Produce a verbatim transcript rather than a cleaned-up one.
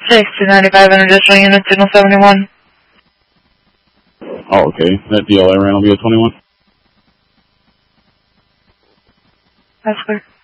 six two ninety-five and additional unit, signal seventy-one. Oh, okay. That D L I ran will be a twenty-one? That's clear.